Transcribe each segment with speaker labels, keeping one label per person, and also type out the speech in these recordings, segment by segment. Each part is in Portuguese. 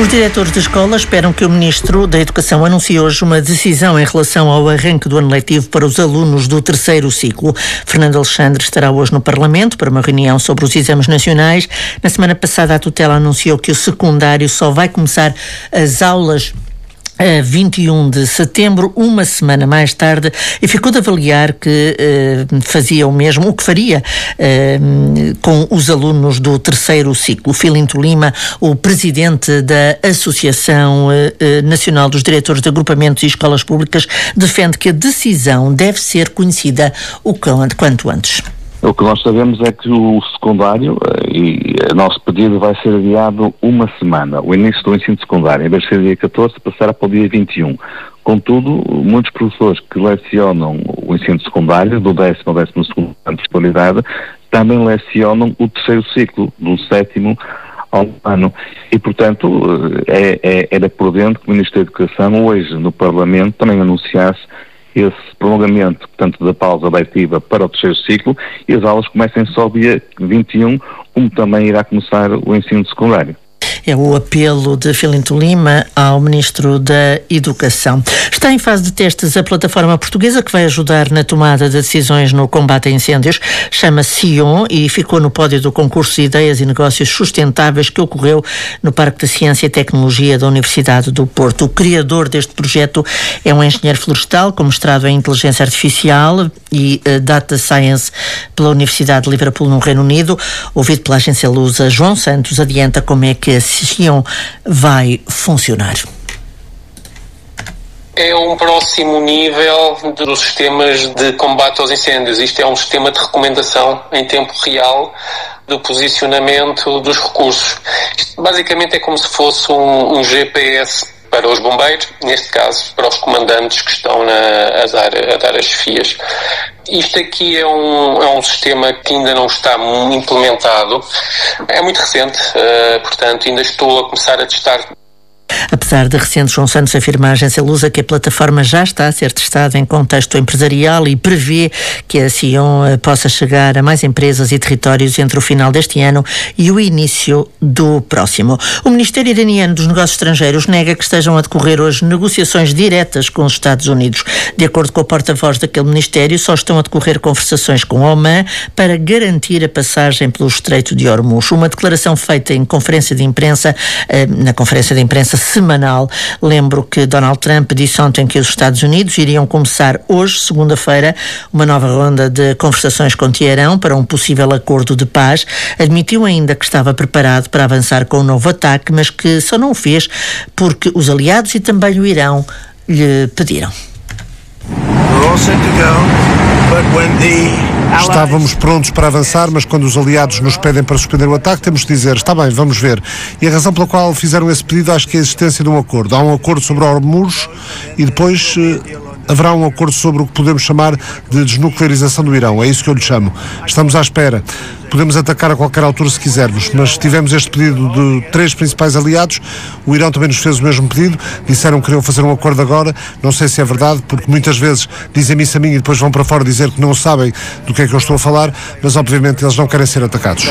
Speaker 1: Os diretores de escola esperam que o Ministro da Educação anuncie hoje uma decisão em relação ao arranque do ano letivo para os alunos do terceiro ciclo. Fernando Alexandre estará hoje no Parlamento para uma reunião sobre os exames nacionais. Na semana passada, a tutela anunciou que o secundário só vai começar as aulas a 21 de setembro, uma semana mais tarde, e ficou de avaliar que fazia o mesmo, o que faria com os alunos do terceiro ciclo. Filinto Lima, o presidente da Associação Nacional dos Diretores de Agrupamentos e Escolas Públicas, defende que a decisão deve ser conhecida o quanto antes.
Speaker 2: O que nós sabemos é que o secundário, e o nosso pedido vai ser adiado uma semana. O início do ensino secundário, em vez de ser dia 14, passará para o dia 21. Contudo, muitos professores que lecionam o ensino secundário, do 10º ao 12º ano de escolaridade, também lecionam o terceiro ciclo, do 7º ao ano. E, portanto, era prudente que o Ministro da Educação, hoje no Parlamento, também anunciasse esse prolongamento, portanto, da pausa letiva para o terceiro ciclo, e as aulas comecem só dia 21, como também irá começar o ensino secundário.
Speaker 1: É o apelo de Filinto Lima ao Ministro da Educação. Está em fase de testes a plataforma portuguesa que vai ajudar na tomada de decisões no combate a incêndios. Chama-se Sion e ficou no pódio do concurso de Ideias e Negócios Sustentáveis que ocorreu no Parque da Ciência e Tecnologia da Universidade do Porto. O criador deste projeto é um engenheiro florestal com mestrado em Inteligência Artificial e Data Science pela Universidade de Liverpool, no Reino Unido. Ouvido pela agência Lusa, João Santos adianta como é que a Sion vai funcionar.
Speaker 3: É um próximo nível dos sistemas de combate aos incêndios. Isto é um sistema de recomendação em tempo real do posicionamento dos recursos. Isto basicamente é como se fosse um GPS para os bombeiros, neste caso para os comandantes que estão a dar as chefias. Isto aqui é um sistema que ainda não está implementado, é muito recente, portanto ainda estou a começar a testar.
Speaker 1: Apesar de recente, João Santos afirma à agência Lusa que a plataforma já está a ser testada em contexto empresarial e prevê que a Sion possa chegar a mais empresas e territórios entre o final deste ano e o início do próximo. O Ministério Iraniano dos Negócios Estrangeiros nega que estejam a decorrer hoje negociações diretas com os Estados Unidos. De acordo com o porta-voz daquele Ministério, só estão a decorrer conversações com Oman para garantir a passagem pelo Estreito de Hormuz. Uma declaração feita em conferência de imprensa, na conferência de imprensa semanal. Lembro que Donald Trump disse ontem que os Estados Unidos iriam começar hoje, segunda-feira, uma nova ronda de conversações com Teherão para um possível acordo de paz. Admitiu ainda que estava preparado para avançar com um novo ataque, mas que só não o fez porque os aliados e também o Irão lhe pediram.
Speaker 4: Estávamos prontos para avançar, mas quando os aliados nos pedem para suspender o ataque, temos de dizer, está bem, vamos ver. E a razão pela qual fizeram esse pedido, acho que é a existência de um acordo. Há um acordo sobre Hormuz e depois haverá um acordo sobre o que podemos chamar de desnuclearização do Irão. É isso que eu lhe chamo. Estamos à espera. Podemos atacar a qualquer altura se quisermos, mas tivemos este pedido de 3 principais aliados. O Irão também nos fez o mesmo pedido. Disseram que queriam fazer um acordo agora. Não sei se é verdade, porque muitas vezes dizem-me isso a mim e depois vão para fora dizer que não sabem do que é que eu estou a falar, mas obviamente eles não querem ser atacados.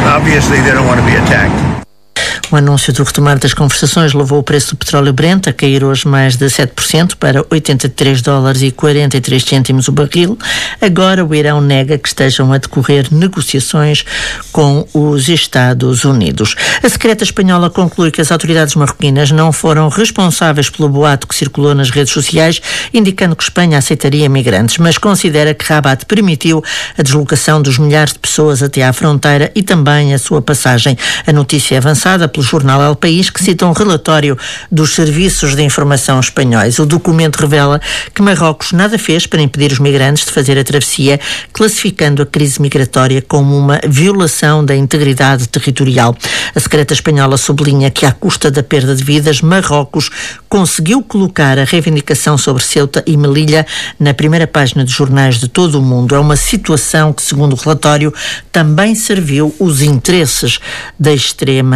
Speaker 1: O anúncio do retomar das conversações levou o preço do petróleo Brent a cair hoje mais de 7% para $83,43 o barril. Agora o Irão nega que estejam a decorrer negociações com os Estados Unidos. A secreta espanhola conclui que as autoridades marroquinas não foram responsáveis pelo boato que circulou nas redes sociais, indicando que Espanha aceitaria migrantes, mas considera que Rabat permitiu a deslocação dos milhares de pessoas até à fronteira e também a sua passagem. A notícia é avançada pelo jornal El País, que cita um relatório dos serviços de informação espanhóis. O documento revela que Marrocos nada fez para impedir os migrantes de fazer a travessia, classificando a crise migratória como uma violação da integridade territorial. A secreta espanhola sublinha que, à custa da perda de vidas, Marrocos conseguiu colocar a reivindicação sobre Ceuta e Melilla na primeira página dos jornais de todo o mundo. É uma situação que, segundo o relatório, também serviu os interesses da extrema-direita.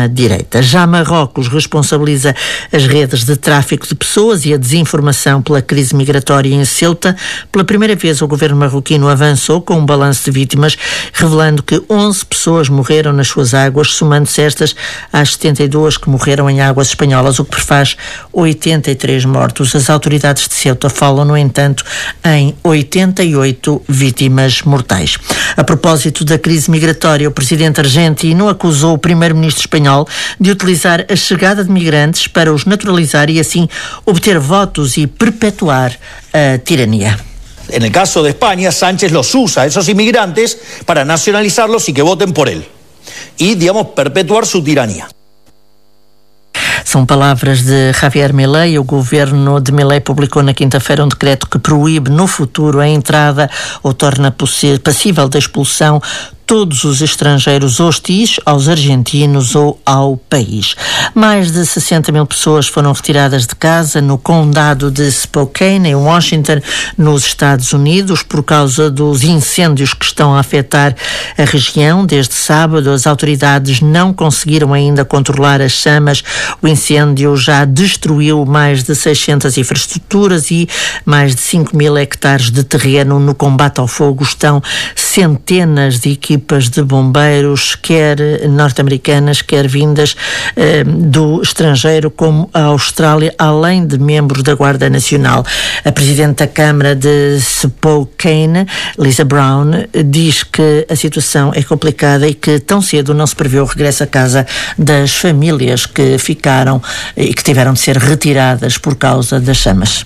Speaker 1: suspeita. Já Marrocos responsabiliza as redes de tráfico de pessoas e a desinformação pela crise migratória em Ceuta. Pela primeira vez, o governo marroquino avançou com um balanço de vítimas, revelando que 11 pessoas morreram nas suas águas, somando-se estas às 72 que morreram em águas espanholas, o que prefaz 83 mortos. As autoridades de Ceuta falam, no entanto, em 88 vítimas mortais. A propósito da crise migratória, o presidente argentino acusou o primeiro-ministro espanhol de utilizar a chegada de migrantes para os naturalizar e assim obter votos e perpetuar a tirania.
Speaker 5: En el caso de España, Sánchez los usa, esos inmigrantes, para nacionalizarlos y que voten por él. Y, digamos, perpetuar su tiranía.
Speaker 1: São palavras de Javier Milei. O governo de Milei publicou na quinta-feira um decreto que proíbe no futuro a entrada ou torna passível da expulsão todos os estrangeiros hostis aos argentinos ou ao país. Mais de 60 mil pessoas foram retiradas de casa no condado de Spokane, em Washington, nos Estados Unidos, por causa dos incêndios que estão a afetar a região. Desde sábado, as autoridades não conseguiram ainda controlar as chamas. O incêndio já destruiu mais de 600 infraestruturas e mais de 5 mil hectares de terreno. No combate ao fogo estão centenas de equipas de bombeiros, quer norte-americanas, quer vindas do estrangeiro, como a Austrália, além de membros da Guarda Nacional. A Presidente da Câmara de Spokane, Lisa Brown, diz que a situação é complicada e que tão cedo não se prevê o regresso a casa das famílias que ficaram e que tiveram de ser retiradas por causa das chamas.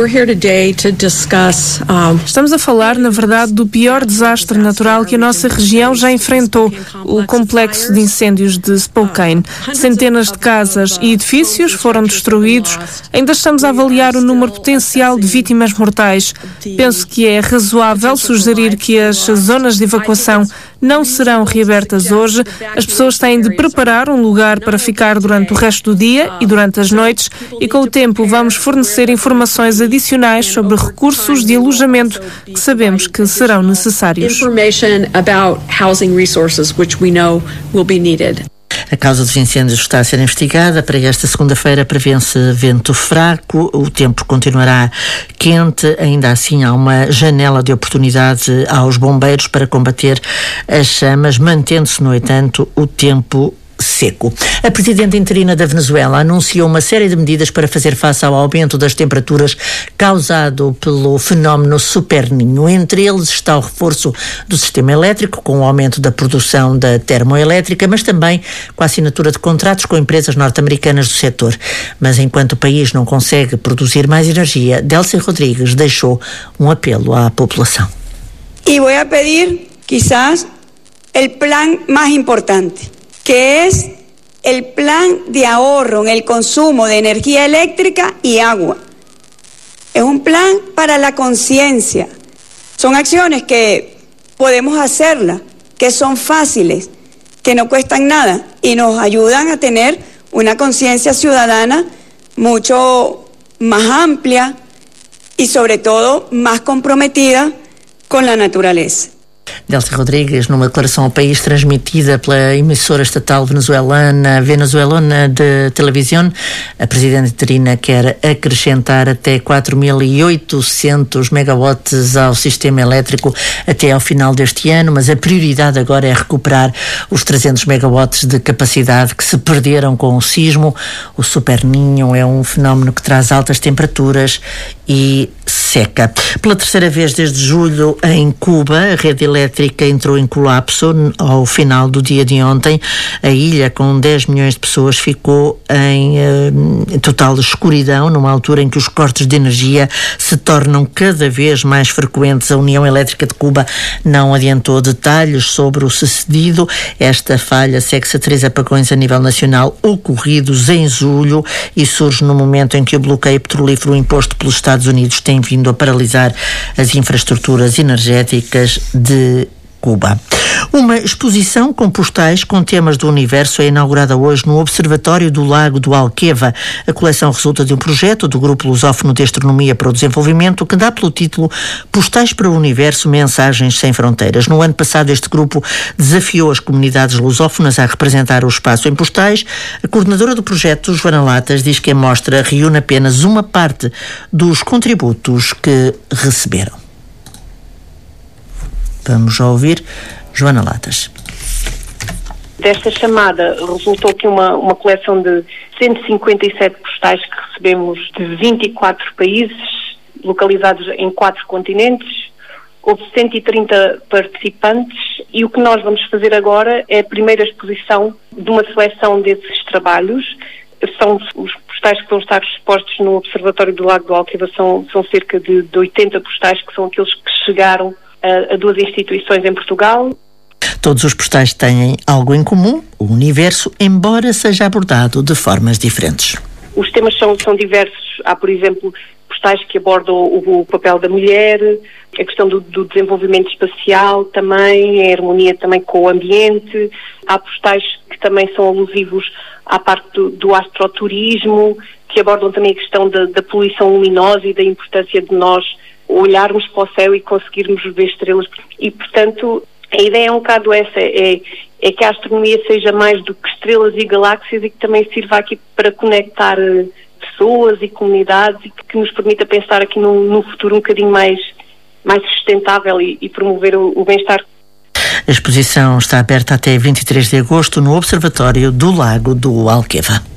Speaker 6: Estamos a falar, na verdade, do pior desastre natural que a nossa região já enfrentou, o complexo de incêndios de Spokane. Centenas de casas e edifícios foram destruídos. Ainda estamos a avaliar o número potencial de vítimas mortais. Penso que é razoável sugerir que as zonas de evacuação não serão reabertas hoje. As pessoas têm de preparar um lugar para ficar durante o resto do dia e durante as noites, e com o tempo vamos fornecer informações adicionais sobre recursos de alojamento que sabemos que serão necessários.
Speaker 1: A causa dos incêndios está a ser investigada. Para esta segunda-feira prevê-se vento fraco, o tempo continuará quente, ainda assim há uma janela de oportunidade aos bombeiros para combater as chamas, mantendo-se, no entanto, o tempo seco. A presidente interina da Venezuela anunciou uma série de medidas para fazer face ao aumento das temperaturas causado pelo fenómeno Super Niño. Entre eles está o reforço do sistema elétrico, com o aumento da produção da termoelétrica, mas também com a assinatura de contratos com empresas norte-americanas do setor. Mas enquanto o país não consegue produzir mais energia, Delcy Rodrigues deixou um apelo à população.
Speaker 7: E vou pedir, quizás, o plan mais importante, que es el plan de ahorro en el consumo de energía eléctrica y agua. Es un plan para la conciencia. Son acciones que podemos hacerlas, que son fáciles, que no cuestan nada y nos ayudan a tener una conciencia ciudadana mucho más amplia y sobre todo más comprometida con la naturaleza.
Speaker 1: Delcy Rodrigues, numa declaração ao país transmitida pela emissora estatal venezuelana de televisão, a presidente interina quer acrescentar até 4.800 megawatts ao sistema elétrico até ao final deste ano, mas a prioridade agora é recuperar os 300 megawatts de capacidade que se perderam com o sismo. O Super Niño é um fenómeno que traz altas temperaturas e seca. Pela terceira vez desde julho, em Cuba, a rede elétrica entrou em colapso ao final do dia de ontem. A ilha, com 10 milhões de pessoas, ficou em total escuridão, numa altura em que os cortes de energia se tornam cada vez mais frequentes. A União Elétrica de Cuba não adiantou detalhes sobre o sucedido. Esta falha segue-se a 3 apagões a nível nacional ocorridos em julho e surge no momento em que o bloqueio petrolífero imposto pelos Estados Unidos tem vindo a paralisar as infraestruturas energéticas de Cuba. Uma exposição com postais com temas do universo é inaugurada hoje no Observatório do Lago do Alqueva. A coleção resulta de um projeto do Grupo Lusófono de Astronomia para o Desenvolvimento que dá pelo título Postais para o Universo, Mensagens Sem Fronteiras. No ano passado, este grupo desafiou as comunidades lusófonas a representar o espaço em postais. A coordenadora do projeto, Joana Latas, diz que a mostra reúne apenas uma parte dos contributos que receberam. Vamos já ouvir Joana Latas.
Speaker 8: Desta chamada resultou que uma coleção de 157 postais que recebemos de 24 países, localizados em 4 continentes. Houve 130 participantes e o que nós vamos fazer agora é a primeira exposição de uma seleção desses trabalhos. São os postais que vão estar expostos no Observatório do Lago do Alqueva, são cerca de 80 postais, que são aqueles que chegaram a 2 instituições em Portugal.
Speaker 1: Todos os postais têm algo em comum, o universo, embora seja abordado de formas diferentes.
Speaker 8: Os temas são diversos. Há, por exemplo, postais que abordam o papel da mulher, a questão do desenvolvimento espacial também, a harmonia também com o ambiente. Há postais que também são alusivos à parte do astroturismo, que abordam também a questão da poluição luminosa e da importância de nós olharmos para o céu e conseguirmos ver estrelas. E, portanto, a ideia é um bocado essa, é que a astronomia seja mais do que estrelas e galáxias e que também sirva aqui para conectar pessoas e comunidades e que nos permita pensar aqui num futuro um bocadinho mais sustentável e promover o bem-estar.
Speaker 1: A exposição está aberta até 23 de agosto no Observatório do Lago do Alqueva.